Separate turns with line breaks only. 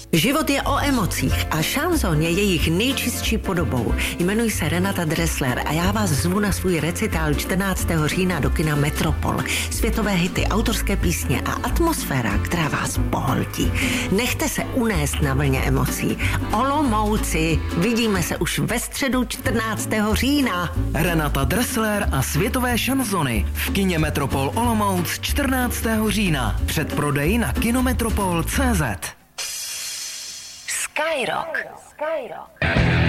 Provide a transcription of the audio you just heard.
Život je o emocích a šanson je jejich nejčistší podobou. Jmenuji se Renata Dressler a já vás zvu na svůj recitál 14. října do kina Metropol. Světové hity, autorské písně a atmosféra, která vás pohltí. Nechte se unést na vlně emocí. Olomouci, vidíme se už ve středu 14. října.
Renata Dressler a světové šanzony v kině Metropol Olomouc 14. října. Předprodej na kinometropol.cz.
Skyrock.